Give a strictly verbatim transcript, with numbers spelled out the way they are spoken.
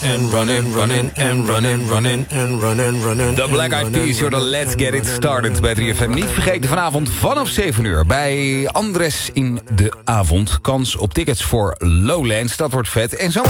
and running, running, and running, running, and running, running. The Black Eyed Peas, de Let's Get It Started bij drie F M. Niet vergeten vanavond vanaf zeven uur bij Andres in de avond. Kans op tickets voor Lowlands, dat wordt vet. En zo